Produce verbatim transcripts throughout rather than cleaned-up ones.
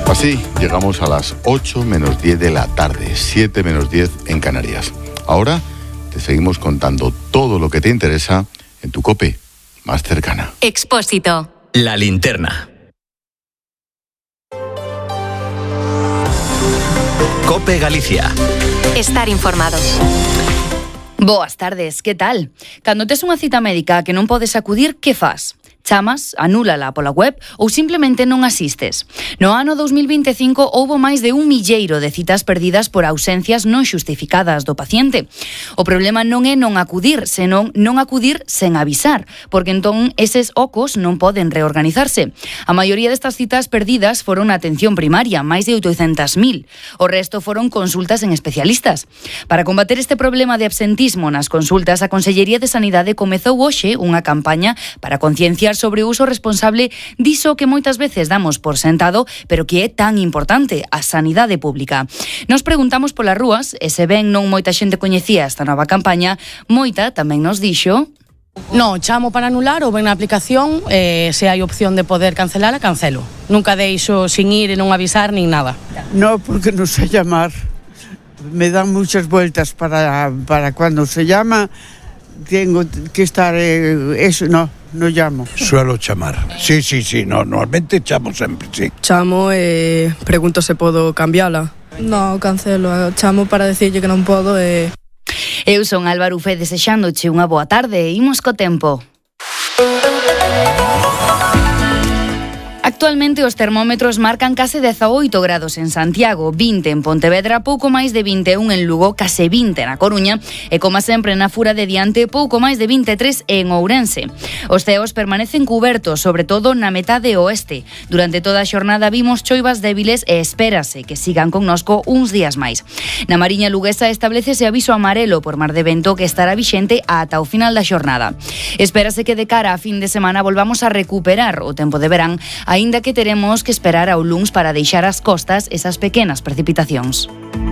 Así llegamos a las ocho menos diez de la tarde, siete menos diez en Canarias. Ahora te seguimos contando todo lo que te interesa en tu COPE más cercana. Expósito. La linterna. COPE Galicia. Estar informado. Boas tardes, que tal? Cando tes unha cita médica que non podes acudir, que fas? Chamas, anúlala pola web ou simplemente non asistes. No ano dos mil vinte e cinco houbo máis de un milleiro de citas perdidas por ausencias non xustificadas do paciente. O problema non é non acudir, senón non acudir sen avisar, porque entón eses ocos non poden reorganizarse. A maioría destas citas perdidas foron na atención primaria, máis de oitocentas mil. O resto foron consultas en especialistas. Para combater este problema de absentismo nas consultas, a Consellería de Sanidade comezou hoxe unha campaña para concienciar sobre o uso responsable diso que moitas veces damos por sentado, pero que é tan importante, a sanidade pública. Nos preguntamos polas rúas, e se ben non moita xente coñecía esta nova campaña, moita tamén nos dixo... No, chamo para anular ou ben na aplicación, eh, se hai opción de poder cancelar, cancelo. Nunca deixo sin ir e non avisar nin nada. No, porque non sé llamar. Me dan muchas vueltas para, para cuando se llama, tengo que estar... Eh, eso, no. No llamo. Suelo chamar. Sí, sí, sí, no, normalmente chamo sempre, sí. Chamo e pregunto se podo cambiala. No, cancelo, chamo para decirlle que non podo e... Eu son Álvaro Ufé desexándoche unha boa tarde e imos co tempo. Actualmente os termómetros marcan case dezaoito grados en Santiago, vinte en Pontevedra, pouco máis de vinte e un en Lugo, case vinte na Coruña e, como sempre, na Fura de Diante, pouco máis de vinte e tres en Ourense. Os ceos permanecen cubertos, sobre todo na metade oeste. Durante toda a xornada vimos choivas débiles e espérase que sigan connosco uns días máis. Na Mariña luguesa establecese aviso amarelo por mar de vento que estará vixente ata o final da xornada. Espérase que de cara a fin de semana volvamos a recuperar o tempo de verán, aínda que teremos que esperar ao luns para deixar as costas esas pequenas precipitacións.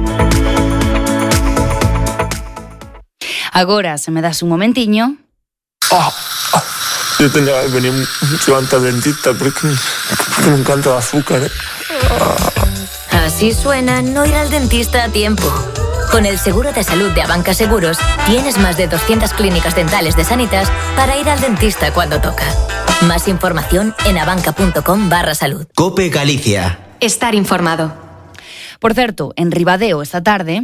Agora, se me das un momentiño... Oh, oh, yo tenía que venir mucho antes al dentista porque, porque me encanta el azúcar, ¿eh? Oh. Así suena no ir al dentista a tiempo. Con el seguro de salud de Abanca Seguros, tienes más de doscientas clínicas dentales de Sanitas para ir al dentista cuando toca. Más información en abanca.com barra salud. COPE Galicia. Estar informado. Por certo, en Ribadeo esta tarde...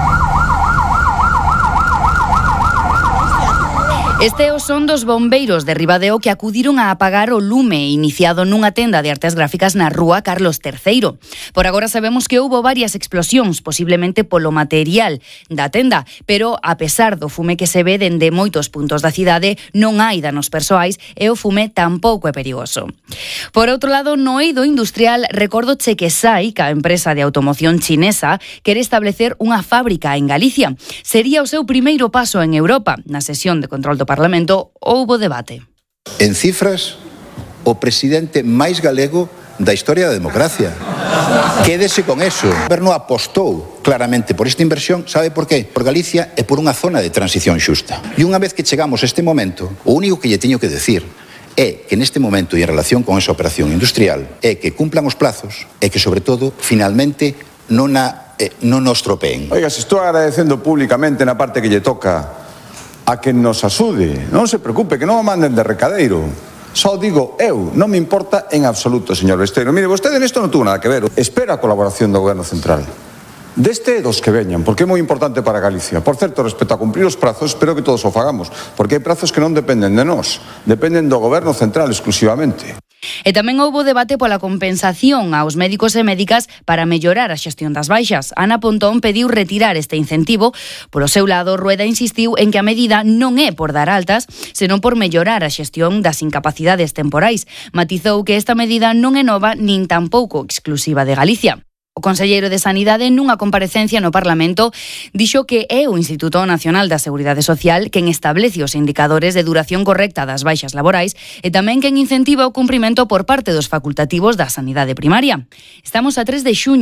Este é o son dos bombeiros de Ribadeo que acudiron a apagar o lume iniciado nunha tenda de artes gráficas na rúa Carlos terceiro. Por agora sabemos que houbo varias explosións, posiblemente polo material da tenda, pero a pesar do fume que se ve dende moitos puntos da cidade, non hai danos persoais e o fume tampouco é perigoso. Por outro lado, no eido industrial, recordo che que Sai, a empresa de automoción chinesa, quere establecer unha fábrica en Galicia. Sería o seu primeiro paso en Europa. Na sesión de control do Parlamento houbo debate. En cifras, o presidente máis galego da historia da democracia. Quédese con eso. O goberno apostou claramente por esta inversión. Sabe por qué? Por Galicia e por unha zona de transición xusta. E unha vez que chegamos a este momento, o único que lle teño que decir é que neste momento e en relación con esa operación industrial é que cumplan os plazos e que, sobre todo, finalmente non, a, eh, non nos tropeen. Oiga, se estou agradecendo públicamente na parte que lle toca a que nos asude. Non se preocupe, que non o manden de recadeiro. Só digo eu, non me importa en absoluto, señor Besteiro. Mire, vostede nesto non tuvo nada que ver. Espera a colaboración do Goberno Central. Deste e dos que veñan, porque é moi importante para Galicia. Por certo, respecto a cumprir os prazos, espero que todos o fagamos, porque hai prazos que non dependen de nós, dependen do Goberno Central exclusivamente. E tamén houbo debate pola compensación aos médicos e médicas para mellorar a xestión das baixas. Ana Pontón pediu retirar este incentivo. Por o seu lado, Rueda insistiu en que a medida non é por dar altas, senón por mellorar a xestión das incapacidades temporais. Matizou que esta medida non é nova nin tampouco exclusiva de Galicia. O conselleiro de Sanidade, nunha comparecencia no Parlamento, dixo que é o Instituto Nacional da Seguridade Social quen establece os indicadores de duración correcta das baixas laborais e tamén quen incentiva o cumprimento por parte dos facultativos da sanidade primaria. Estamos a tres de xuño.